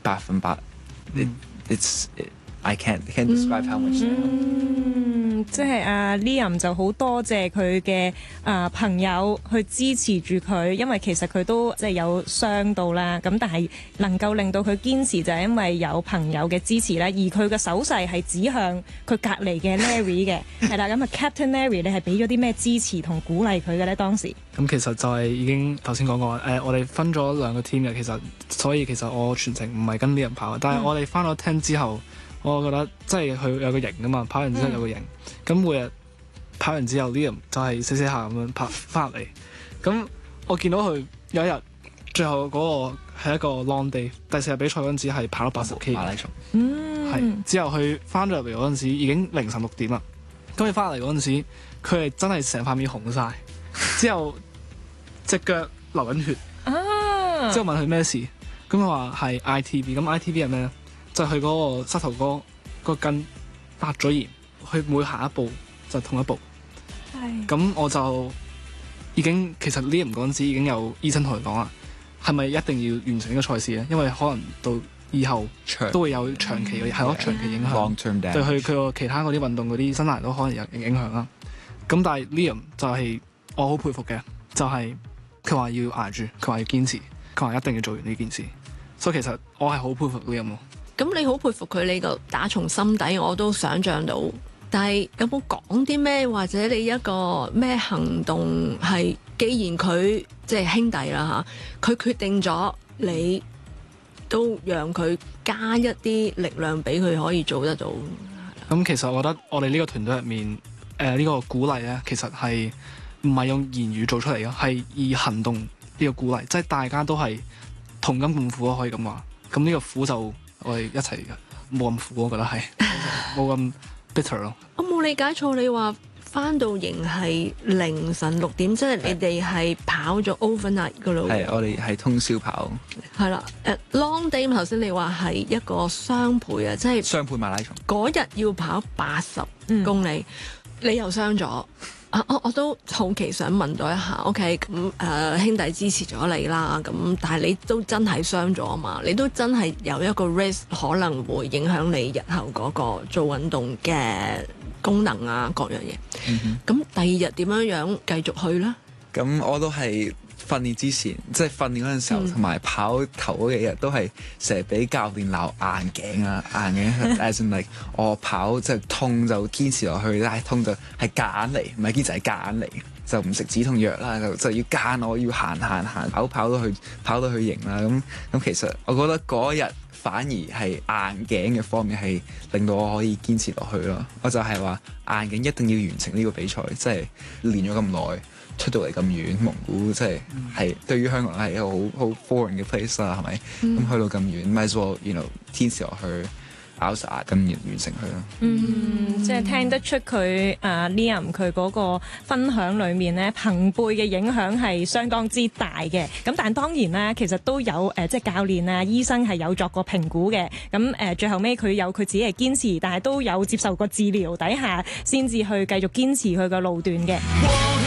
100%。I can't describe how much。 即係阿 Liam 就好多謝佢嘅朋友去支持住佢，因為其實佢都即係有傷到啦。咁但係能夠令到佢堅持，就係因為有朋友嘅支持啦。而佢嘅手勢係指向佢隔離嘅 Larry 嘅，係啦。咁啊 Captain Larry，你係俾咗啲咩支持同鼓勵佢嘅咧？當時咁其實就係已經頭先講過，我哋分咗2個 team 嘅，所以其實我全程唔係跟Liam跑，但係我哋翻咗 team 之後。我覺得即係佢有個型㗎嘛，跑完之後有個型。咁每日跑完之後 Liam 就係寫下咁樣跑翻嚟。咁我見到佢有一日最後嗰個係一個 long day， 第4日比賽嗰陣時係跑咗80K 馬拉松。 係之後佢翻咗入嚟嗰陣時已經凌晨6點啦。咁佢翻嚟嗰陣時，佢係真係成塊面紅晒，之後隻腳流緊血。之後問佢咩事，咁佢話係 ITB。咁 ITB 係咩咧？就係佢嗰個膝頭哥個筋發咗炎，佢每行一步就痛一步。咁我就已經其實 Liam 嗰陣時已經有醫生同佢講啦，係咪一定要完成呢個賽事咧？因為可能到以後都會有長期嘅長期影響，對佢個其他嗰啲運動嗰啲生涯都可能有影響啦。咁但係 Liam 就係我好佩服嘅，就係佢話要捱住，佢話要堅持，佢話一定要做完呢件事。所以其實我係好佩服 Liam 咯。 咁你好佩服佢，你個打從心底我都想像到，但係有冇講啲咩，或者你一個咩行動係，既然佢即係兄弟啦嚇，佢決定咗，你都讓佢加一啲力量俾佢可以做得到。 咁其實我覺得我哋呢個團隊入面，呢個鼓勵咧，其實係唔係用言語做出嚟嘅，係以行動呢個鼓勵，即係大家都係同甘共苦咯，可以咁話。咁呢個苦就我哋一齊冇咁苦，我覺得係冇咁 bitter 咯。 我冇理解錯，你話翻到營係凌晨6點，即係你哋係跑咗 overnight 噶咯？ 係，我哋係通宵跑。 係啦，long day 頭先你話係一個雙倍啊，即係雙倍馬拉松。嗰日要跑80公里，你又傷咗。我都好奇想問咗一下 ，OK 咁兄弟支持咗你啦，咁但係你都真係傷咗啊嘛，你都真係有一個 risk 可能會影響你日後嗰個做運動嘅功能啊各樣嘢。咁第2日點樣繼續去呢？ 咁我都係訓練之前，即係訓練嗰陣時候，同埋跑頭嗰幾日都係成日俾教練鬧硬頸啊，硬頸，as in like 我跑即係痛就堅持落去，但係痛就係夾硬嚟，唔係堅持係夾硬嚟，就唔食止痛藥啦，就要間我要行跑到去贏啦。咁其實我覺得嗰一日反而係硬頸嘅方面係令到我可以堅持落去咯。我就係話硬頸一定要完成呢個比賽，即係練咗咁耐。出到嚟咁遠，蒙古即係對於香港係一個好 foreign 嘅 place 啦，係咪？咁去到咁遠 might as well堅持落去，咬實牙根完成佢咯。 即係聽得出佢Liam 佢嗰個分享裡面咧，朋輩嘅影響係相當之大嘅。咁但係當然啦，其實都有即係教練啊、醫生係有作過評估嘅。咁最後尾佢有佢自己嘅堅持，但係都有接受過治療底下，先至去繼續堅持佢個路段嘅。